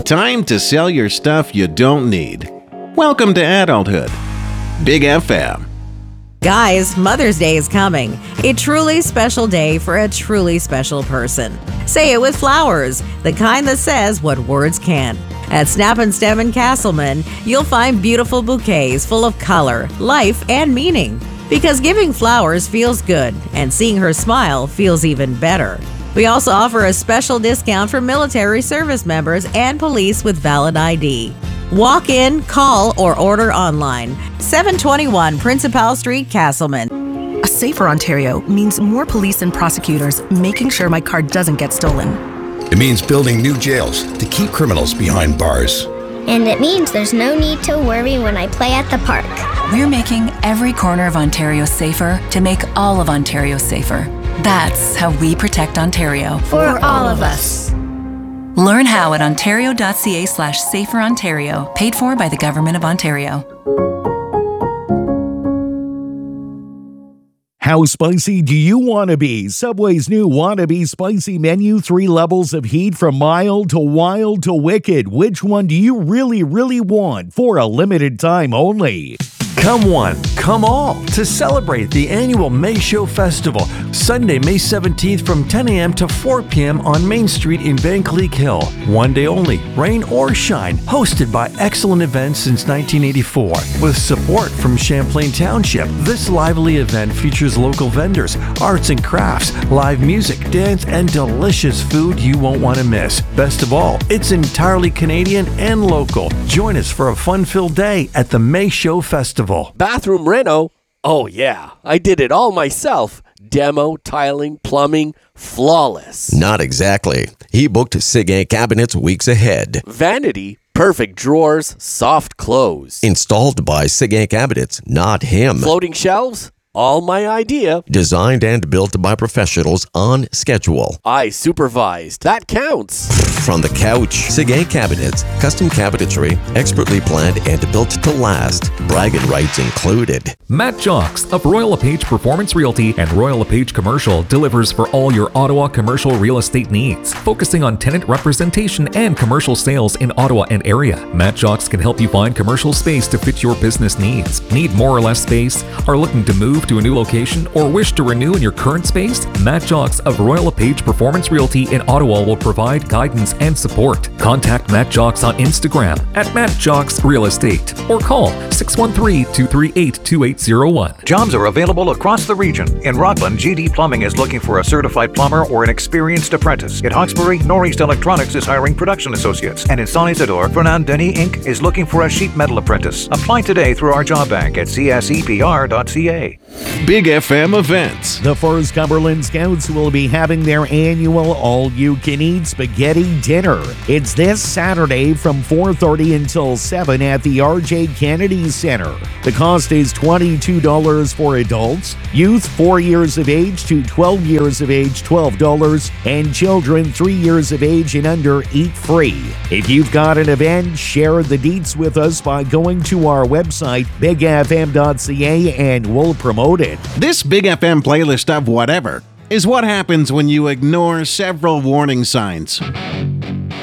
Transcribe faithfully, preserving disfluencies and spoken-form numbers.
Time to sell your stuff you don't need. Welcome to adulthood. Big F M. Guys, Mother's Day is coming. A truly special day for a truly special person. Say it with flowers, the kind that says what words can't. At Snap and Stem in Castleman, you'll find beautiful bouquets full of color, life, and meaning. Because giving flowers feels good, and seeing her smile feels even better. We also offer a special discount for military service members and police with valid I D. Walk in, call, or order online. seven twenty-one Principal Street, Castleman. A safer Ontario means more police and prosecutors making sure my car doesn't get stolen. It means building new jails to keep criminals behind bars. And it means there's no need to worry when I play at the park. We're making every corner of Ontario safer to make all of Ontario safer. That's how we protect Ontario. For, For all of us. Learn how at ontario.ca slash safer Ontario. Paid for by the Government of Ontario. How spicy do you want to be? Subway's new Wannabe Spicy menu, three levels of heat from mild to wild to wicked. Which one do you really, really want for a limited time only? Come one, come all to celebrate the annual May Show Festival, Sunday, May seventeenth from ten a.m. to four p.m. on Main Street in Vankleek Hill. One day only, rain or shine, hosted by Excellent Events since nineteen eighty-four. With support from Champlain Township, this lively event features local vendors, arts and crafts, live music, dance, and delicious food you won't want to miss. Best of all, it's entirely Canadian and local. Join us for a fun-filled day at the May Show Festival. Bathroom reno? Oh yeah, I did it all myself. Demo, tiling, plumbing, flawless. Not exactly. He booked Seguin Cabinets weeks ahead. Vanity? Perfect drawers, soft close. Installed by Seguin Cabinets, not him. Floating shelves? All my idea. Designed and built by professionals on schedule. I supervised. That counts. From the couch, Seguin Cabinets, custom cabinetry, expertly planned and built to last. Bragging rights included. Matt Jocks of Royal LePage Performance Realty and Royal LePage Commercial delivers for all your Ottawa commercial real estate needs, focusing on tenant representation and commercial sales in Ottawa and area. Matt Jocks can help you find commercial space to fit your business needs. Need more or less space? Are looking to move to a new location or wish to renew in your current space? Matt Jocks of Royal LePage Performance Realty in Ottawa will provide guidance and support. Contact Matt Jocks on Instagram at Matt Jocks Real Estate or call six one three, two three eight, two eight zero one. Jobs are available across the region. In Rockland, G D Plumbing is looking for a certified plumber or an experienced apprentice. At Hawkesbury, Northeast Electronics is hiring production associates. And in Saint Isidore, Fernand Denis Incorporated is looking for a sheet metal apprentice. Apply today through our job bank at c s e p r dot c a. Big F M events. The First Cumberland Scouts will be having their annual all-you-can-eat spaghetti dinner. It's this Saturday from four thirty until seven at the R J Kennedy Center. The cost is twenty-two dollars for adults, youth four years of age to twelve years of age twelve dollars, and children three years of age and under eat free. If you've got an event, share the deets with us by going to our website, big f m dot c a, and we'll promote it. This Big F M playlist of whatever is what happens when you ignore several warning signs.